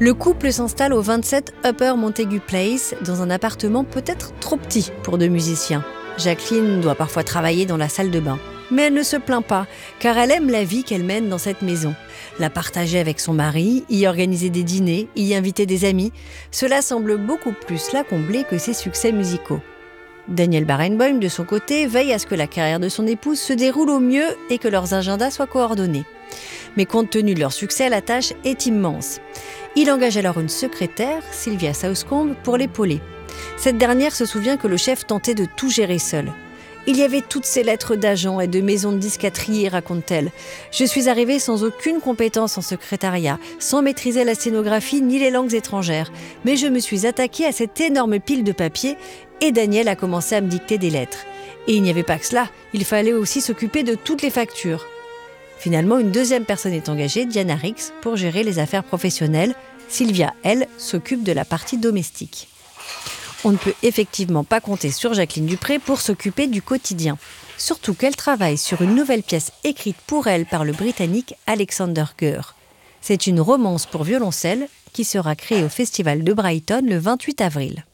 Le couple s'installe au 27 Upper Montague Place, dans un appartement peut-être trop petit pour deux musiciens. Jacqueline doit parfois travailler dans la salle de bain. Mais elle ne se plaint pas, car elle aime la vie qu'elle mène dans cette maison. La partager avec son mari, y organiser des dîners, y inviter des amis, cela semble beaucoup plus la combler que ses succès musicaux. Daniel Barenboim, de son côté, veille à ce que la carrière de son épouse se déroule au mieux et que leurs agendas soient coordonnés. Mais compte tenu de leur succès, la tâche est immense. Il engage alors une secrétaire, Sylvia Southcombe, pour l'épauler. Cette dernière se souvient que le chef tentait de tout gérer seul. Il y avait toutes ces lettres d'agents et de maisons de disques à trier, raconte-t-elle. Je suis arrivée sans aucune compétence en secrétariat, sans maîtriser la scénographie ni les langues étrangères. Mais je me suis attaquée à cette énorme pile de papier et Daniel a commencé à me dicter des lettres. Et il n'y avait pas que cela, il fallait aussi s'occuper de toutes les factures. Finalement, une deuxième personne est engagée, Diana Rix, pour gérer les affaires professionnelles. Sylvia, elle, s'occupe de la partie domestique. On ne peut effectivement pas compter sur Jacqueline Dupré pour s'occuper du quotidien. Surtout qu'elle travaille sur une nouvelle pièce écrite pour elle par le Britannique Alexander Gurr. C'est une romance pour violoncelle qui sera créée au Festival de Brighton le 28 avril.